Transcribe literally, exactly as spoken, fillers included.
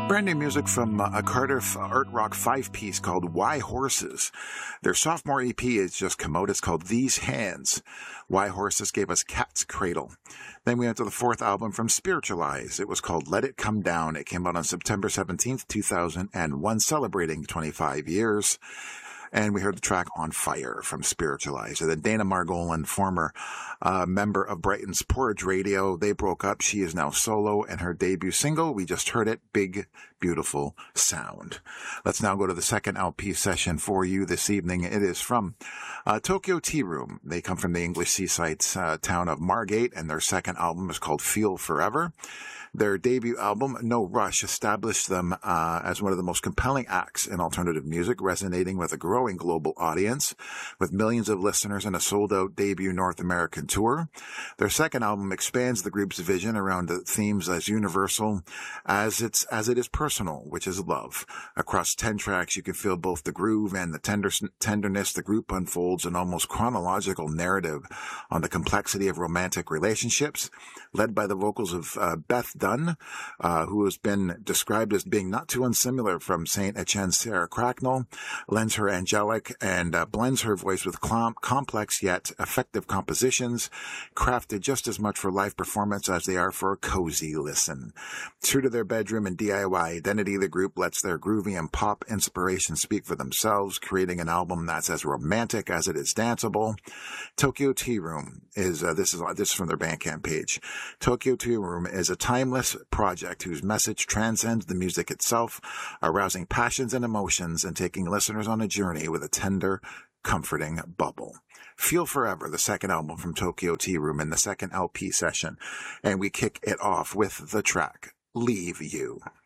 Brand new music from uh, a Cardiff art rock five-piece called Why Horses. Their sophomore E P is just come out. It's called These Hands. Why Horses gave us Cat's Cradle. Then we went to the fourth album from Spiritualize. It was called Let It Come Down. It came out on September seventeenth, two thousand one, celebrating twenty-five years. And we heard the track On Fire from Spiritualize. And then Dana Margolin, former uh, member of Brighton's Porridge Radio, they broke up. She is now solo, and her debut single, we just heard it, Big Beautiful Sound. Let's now go to the second L P session for you this evening. It is from uh, Tokyo Tea Room. They come from the English seaside uh, town of Margate, and their second album is called Feel Forever. Their debut album, No Rush, established them uh, as one of the most compelling acts in alternative music, resonating with a growing global audience, with millions of listeners and a sold-out debut North American tour. Their second album expands the group's vision around the themes as universal as it's as it is personal, which is love. Across ten tracks, you can feel both the groove and the tender, tenderness. The group unfolds an almost chronological narrative on the complexity of romantic relationships, led by the vocals of uh, Beth Dunn, uh, who has been described as being not too unsimilar from Saint Etienne's Sarah Cracknell, lends her angelic and uh, blends her voice with clom- complex yet effective compositions, crafted just as much for live performance as they are for a cozy listen. True to their bedroom and D I Y identity, the group lets their groovy and pop inspiration speak for themselves, creating an album that's as romantic as it is danceable. Tokyo Tea Room is, uh, this is this is from their Bandcamp page. Tokyo Tea Room is a timeless project whose message transcends the music itself, arousing passions and emotions and taking listeners on a journey with a tender, comforting bubble. Feel Forever, the second album from Tokyo Tea Room in the second L P session, and we kick it off with the track Leave You.